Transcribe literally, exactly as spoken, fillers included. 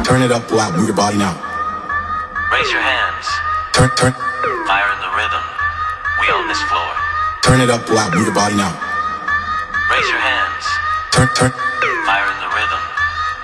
Turn it up loud, move your body now. Raise your hands. Turn, turn. Fire in the rhythm. We own this floor. Turn it up loud, move your body now. Raise your hands. Turn, turn. Fire in the rhythm.